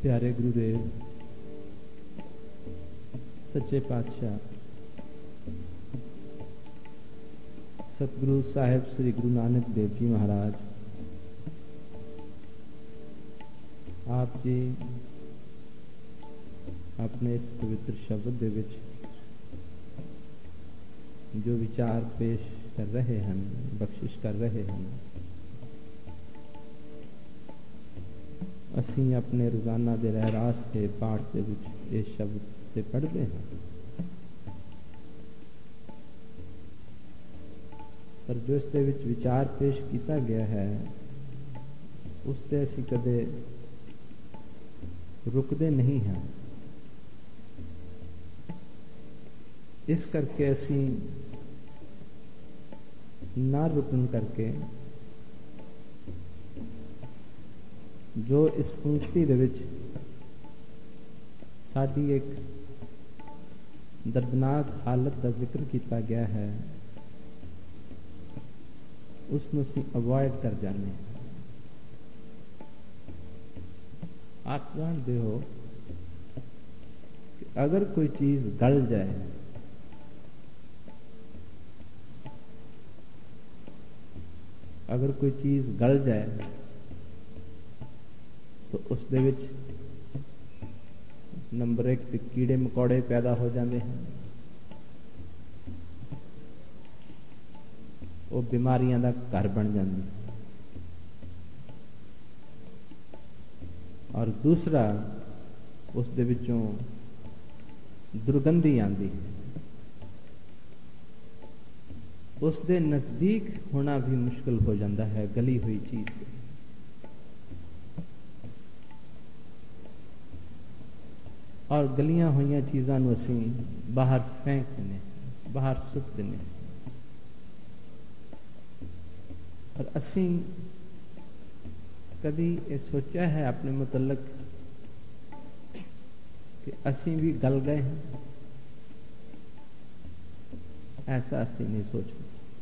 प्यारे गुरुदेव सच्चे पातशाह सतगुरु साहिब श्री गुरु नानक देव जी महाराज, आप जी अपने इस पवित्र शब्द दे विच जो विचार पेश कर रहे हैं, बख्शिश कर रहे हैं, असी अपने रोजाना दे रहरास के पाठ के विच ये शब्द से पढ़ते हैं, पर जो इसके विच विचार पेश किया गया है उसते असी कदे रुकते नहीं हैं। इस करके असी ना रुकन करके जो इस पंक्ति दे विच साडी एक दर्दनाक हालत का जिक्र किया गया है उसनूं असीं अवॉइड कर जाने। आप जानते हो कि अगर कोई चीज गल जाए तो उस दे विच नंबर 1 ते कीड़े मकोड़े पैदा हो जाते हैं, वो बीमारियां का घर बन जाती, और दूसरा उस दे विचों दुर्गंधी आती है, उस दे नजदीक होना भी मुश्किल हो जाता है गली हुई चीज के। और गलियां हुई चीज़ों को असी बाहर फेंक देने, बाहर सुट देने, और असी कभी ये सोचा है अपने मुतल्लक कि असी भी गल गए हैं? ऐसा असी नहीं सोचते।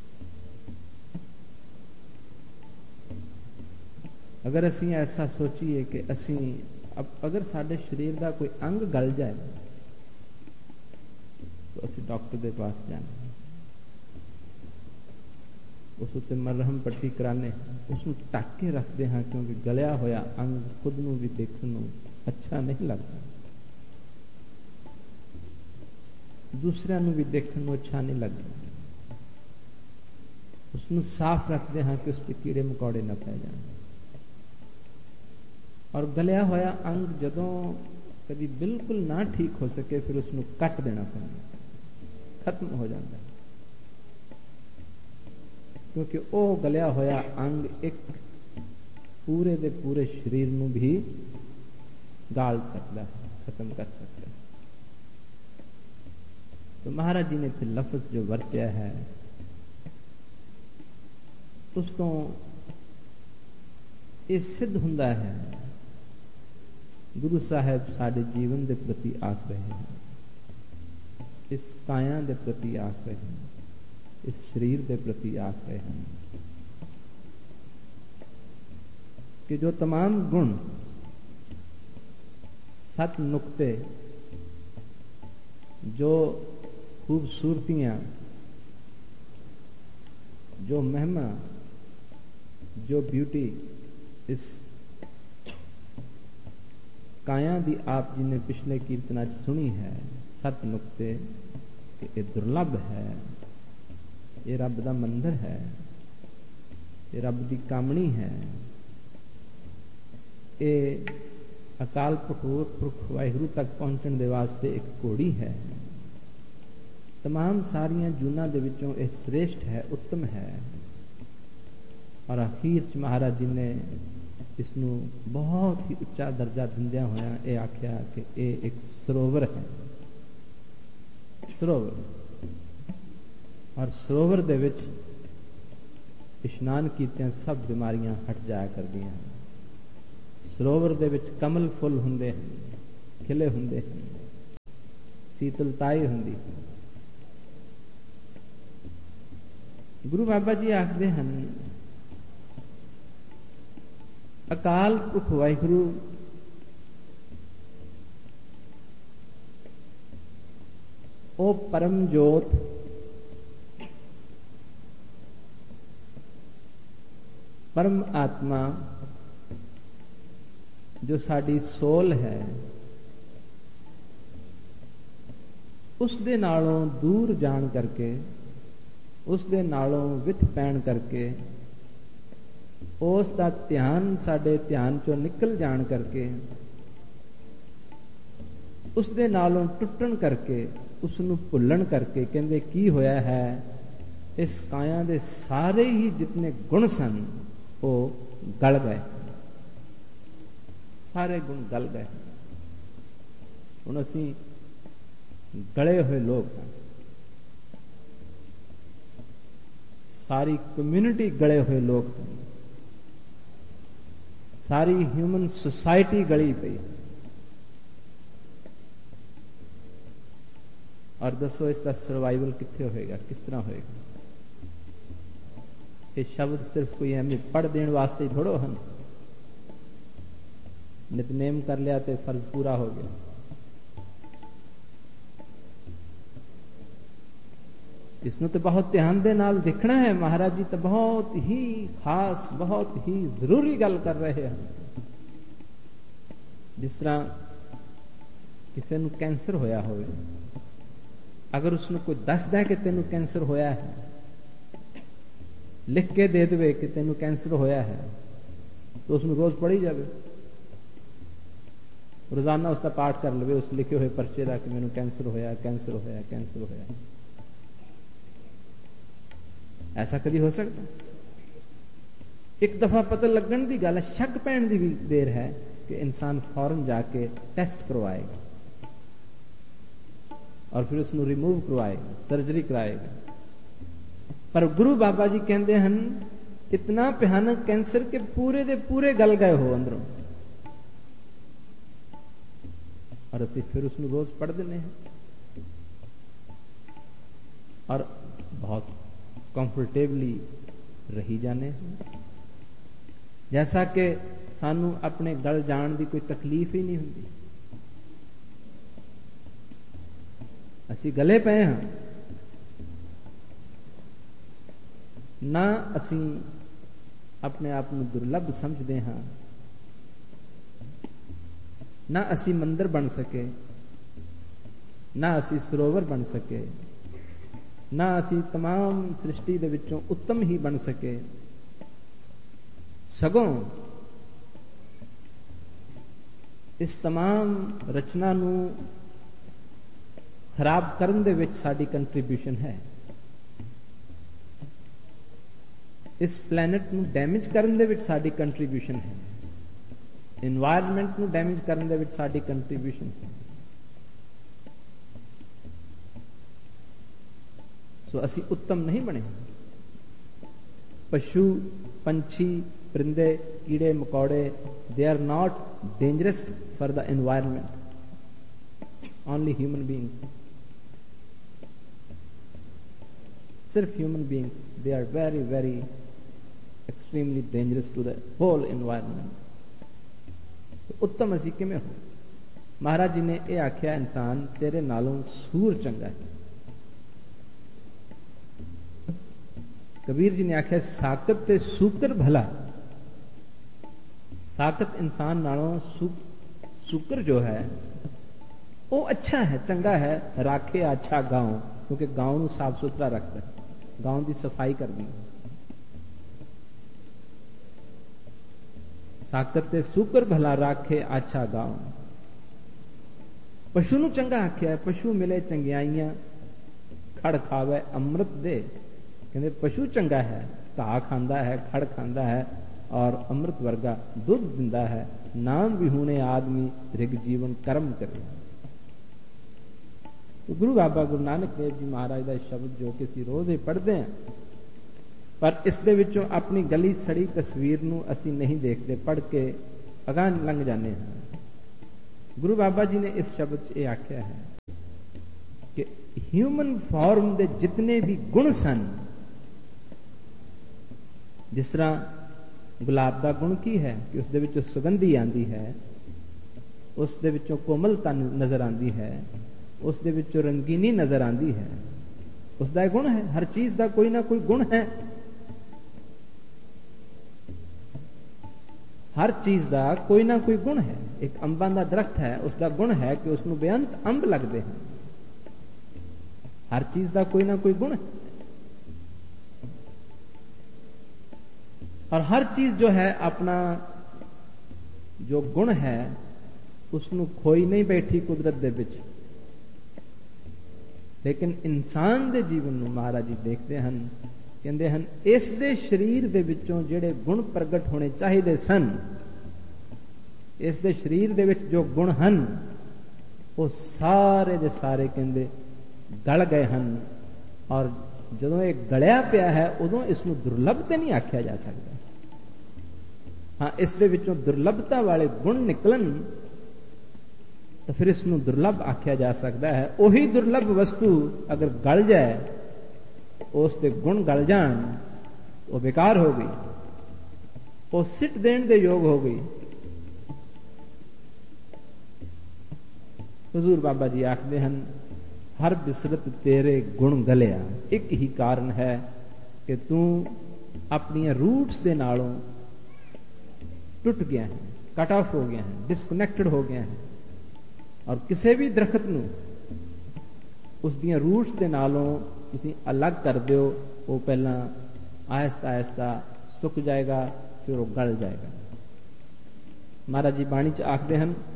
अगर असी ऐसा सोचिए कि असी अब अगर साडे शरीर का कोई अंग गल जाए तो असी डॉक्टर के पास जाने, उस उत्ते मरहम पट्टी कराने, उसनूं ढक के रखते हैं, क्योंकि गलिया होया अंग खुद नूं भी देखने नूं अच्छा नहीं लगता, दूसरिਆਂ नूं भी देखने नूं अच्छा नहीं लगता। उसनूं साफ रखते हैं कि उस कीड़े मकोड़े न पै जाए। और गलिया होया अंग जदों कभी बिल्कुल ना ठीक हो सके फिर उसनूं कट देना पैंदा, खत्म हो जाता है, क्योंकि वो गलिया होया अंग एक पूरे दे पूरे शरीर नूं भी गाल सकता है, खत्म कर सकता है। तो महाराज जी ने फिर लफ्ज जो वरत्या है उस तो ये सिद्ध हुंदा है गुरु साहब साडे जीवन के प्रति आख रहे हैं, इस काया के प्रति आख रहे हैं, इस शरीर के प्रति आख रहे हैं कि जो तमाम गुण, 7 नुक्ते, जो खूबसूरतियां, जो महिमा, जो ब्यूटी इस काया दी आप जी ने पिछले कीर्तना सुनी है, 7 नुक्ते कि ये दुर्लभ है, ये रब दा मंदिर है, ये रब दी कामणी है, ये अकाल पुरख वाहिगुरु तक पहुंचने दे वास्ते एक घोड़ी है, तमाम सारिया जूना दे विचों ये श्रेष्ठ है, उत्तम है। और आखिर च महाराज जी ने इसनूं बहुत ही उच्चा दर्जा दिंदिया होया ये आख्या कि ये एक सरोवर है, सरोवर, और सरोवर दे विच इशनान कीतियां सब बीमारियां हट जाया करदियां। सरोवर दे विच कमल फुल हुंदे हैं, खिले हुंदे हैं, शीतलताई हुंदी। गुरु बाबा जी आखदे हैं अकाल पुरख वाहिगुरु ਉਹ ਪਰਮ ਜੋਤ ਪਰਮ ਆਤਮਾ ਜੋ ਸਾਡੀ ਸੋਲ ਹੈ, ਉਸ ਦੇ ਨਾਲੋਂ ਦੂਰ ਜਾਣ ਕਰਕੇ, ਉਸ ਦੇ ਨਾਲੋਂ ਵਿਥ ਪੈਣ ਕਰਕੇ, ਉਸ ਦਾ ਧਿਆਨ ਸਾਡੇ ਧਿਆਨ ਚੋਂ ਨਿਕਲ ਜਾਣ ਕਰਕੇ, ਉਸ ਦੇ ਨਾਲੋਂ ਟੁੱਟਣ ਕਰਕੇ, ਉਸ ਨੂੰ ਭੁੱਲਣ ਕਰਕੇ ਕਹਿੰਦੇ ਕੀ ਹੋਇਆ ਹੈ, ਇਸ ਕਾਇਆ ਦੇ ਸਾਰੇ ਹੀ ਜਿਤਨੇ ਗੁਣ ਸਨ ਉਹ ਗਲ ਗਏ, ਸਾਰੇ ਗੁਣ ਗਲ ਗਏ। ਹੁਣ ਅਸੀਂ ਗਲੇ ਹੋਏ ਲੋਕ ਹਾਂ, ਸਾਰੀ ਕਮਿਊਨਿਟੀ ਗਲੇ ਹੋਏ ਲੋਕ ਹਨ, ਸਾਰੀ ਹਿਊਮਨ ਸੁਸਾਇਟੀ ਗਲੀ ਪਈ। ਔਰ ਦੱਸੋ ਇਸ ਦਾ ਸਰਵਾਈਵਲ ਕਿੱਥੇ ਹੋਏਗਾ, ਕਿਸ ਤਰ੍ਹਾਂ ਹੋਏਗਾ? ਇਹ ਸ਼ਬਦ ਸਿਰਫ ਕੋਈ ਐਵੇਂ ਪੜ੍ਹ ਦੇਣ ਵਾਸਤੇ ਥੋੜੋ ਹਨ। ਨਿਤਨੇਮ ਕਰ ਲਿਆ ਤੇ ਫਰਜ਼ ਪੂਰਾ ਹੋ ਗਿਆ। ਇਸ ਨੂੰ ਤੇ ਬਹੁਤ ਧਿਆਨ ਦੇ ਨਾਲ ਦੇਖਣਾ ਹੈ। ਮਹਾਰਾਜ ਜੀ ਤਾਂ ਬਹੁਤ ਹੀ ਖਾਸ, ਬਹੁਤ ਹੀ ਜ਼ਰੂਰੀ ਗੱਲ ਕਰ ਰਹੇ ਹਨ। ਜਿਸ ਤਰ੍ਹਾਂ ਕਿਸੇ ਨੂੰ ਕੈਂਸਰ ਹੋਇਆ ਹੋਵੇ, ਅਗਰ ਉਸ ਨੂੰ ਕੋਈ ਦੱਸਦਾ ਹੈ ਕਿ ਤੈਨੂੰ ਕੈਂਸਰ ਹੋਇਆ ਹੈ, ਲਿਖ ਕੇ ਦੇ ਦੇਵੇ ਕਿ ਤੈਨੂੰ ਕੈਂਸਰ ਹੋਇਆ ਹੈ, ਤਾਂ ਉਸ ਨੂੰ ਰੋਜ਼ ਪੜ੍ਹੀ ਜਾਵੇ, ਰੋਜ਼ਾਨਾ ਉਸ ਦਾ ਪਾਠ ਕਰ ਲਵੇ ਉਸ ਲਿਖੇ ਹੋਏ ਪਰਚੇ ਦਾ ਕਿ ਮੈਨੂੰ ਕੈਂਸਰ ਹੋਇਆ, ਕੈਂਸਰ ਹੋਇਆ, ਕੈਂਸਰ ਹੋਇਆ। ਐਸਾ ਕਦੀ ਹੋ ਸਕਦਾ? ਇੱਕ ਦਫਾ ਪਤਾ ਲੱਗਣ ਦੀ ਗੱਲ ਹੈ, ਸ਼ੱਕ ਪੈਣ ਦੀ ਵੀ ਦੇਰ ਹੈ ਕਿ ਇਨਸਾਨ ਫੌਰਨ ਜਾ ਕੇ ਟੈਸਟ ਕਰਵਾਏਗਾ ਔਰ ਫਿਰ ਉਸ ਨੂੰ ਰਿਮੂਵ ਕਰਵਾਏਗਾ, ਸਰਜਰੀ कराएगा। पर गुरु बाबा जी कहते हैं इतना भयानक कैंसर के पूरे दे पूरे गल गए हो अंदरों, और असी फिर उसਨੂੰ रोज पढ़ देने हैं और बहुत कंफर्टेबली रही जाने हैं, जैसा कि सानू अपने गल जान की कोई तकलीफ ही नहीं होती। असी गले पे हाँ, ना असी अपने आप को दुर्लभ समझते हाँ, ना असी मंदिर बन सके, ना असी सरोवर बन सके, ना असी तमाम सृष्टि दे विचों उत्तम ही बन सके, सगों इस तमाम रचना नू खराब करन दे विच साडी कंट्रीब्यूशन है। इस प्लैनेट नू डैमेज करन दे विच साडी कंट्रीब्यूशन है, इन्वायरमेंट नू डैमेज करन दे विच साडी कंट्रीब्यूशन है। सो असी उत्तम नहीं बने। पशु पंछी परिंदे कीड़े मकोड़े they are not dangerous for the environment, only human beings, सिर्फ human beings they are very very extremely dangerous to the whole environment. तो उत्तम असी किमें हो? महाराज जी ने यह आख्या इंसान तेरे नालों सूर चंगा है। कबीर जी ने आख्या साकत ते सूकर भला। साकत इंसान नालों सूकर जो है वो अच्छा है, चंगा है। राखे अच्छा गांव, क्योंकि गांव नू साफ सुथरा रखता है, गांव की सफाई कर दी। साकत ते सूकर भला राखे अच्छा गांव। पशु नू चंगा आख्या है, पशु मिले चंगियाइयां खड़ खावे अमृत दे। कहते पशु चंगा है, घा खांदा है, खड़ खांदा है और अमृत वर्गा दुध दिंदा है। नाम विहूणे आदमी रिग जीवन कर्म करे। तो गुरु बाबा गुरु नानक देव जी महाराज का शब्द जो कि असीं रोज ही पढ़ते हैं, पर इस दे विचों अपनी गली सड़ी तस्वीर नू असीं नहीं देखते, पढ़ के अगां लंघ जाने हैं। गुरु बाबा जी ने इस शब्द च यह आख्या है कि ह्यूमन फॉर्म दे जितने भी गुण सन, जिस तरह गुलाब का गुण की है कि उस दे विचों सुगंधी आती है, उस दे विचों कोमलता नजर आती है, ਉਸ ਦੇ ਵਿੱਚੋਂ ਰੰਗੀਨੀ ਨਜ਼ਰ ਆਉਂਦੀ ਹੈ। ਉਸ ਦਾ ਇਹ ਗੁਣ ਹੈ, ਹਰ ਚੀਜ਼ ਦਾ ਕੋਈ ਨਾ ਕੋਈ ਗੁਣ ਹੈ। ਹਰ ਚੀਜ਼ ਦਾ ਕੋਈ ਨਾ ਕੋਈ ਗੁਣ ਹੈ। ਇੱਕ ਅੰਬਾਂ ਦਾ ਦਰਖਤ ਹੈ, ਉਸ ਦਾ ਗੁਣ ਹੈ ਕਿ ਉਸ ਨੂੰ ਬੇਅੰਤ ਅੰਬ ਲੱਗਦੇ ਹਨ। ਹਰ ਚੀਜ਼ ਦਾ ਕੋਈ ਨਾ ਕੋਈ ਗੁਣ ਹੈ। और हर चीज जो है अपना जो गुण है उसनू खोई नहीं बैठी कुदरत दे विच। लेकिन इंसान दे जीवन नू महाराज जी देखते हैं, कहते हैं इस दे शरीर दे विचों जेड़े गुण प्रगट होने चाहिए सन, इस दे शरीर दे विच जो गुण हन वो सारे दे सारे कहते गल गए हैं। और जदों ये गलिया पिया है उदों इसनू दुर्लभ ते नहीं आख्या जा सकता। हाँ, इस दे विचों दुर्लभता वाले गुण निकलन तो फिर इसनू दुर्लभ आख्या जा सकता है। वही दुर्लभ वस्तु अगर गल जाए, उसके गुण गल जान, वो बेकार हो गई, वो सिट देने दे योग हो गई। हुजूर बाबा जी आखते हैं हर बिसरत तेरे गुण गलिया, एक ही कारण है कि तू अपनी रूट्स दे नालों टुट गया है, कट ऑफ हो गया है, डिसकनेक्टेड हो गया है। और किसी भी दरखत नू उस दियां रूट्स दे नालों तुसी अलग कर दिओ, वो पहला आहिस्ता आहिस्ता सुक जाएगा, फिर वो गल जाएगा। महाराज जी बाणी च आखदे हैं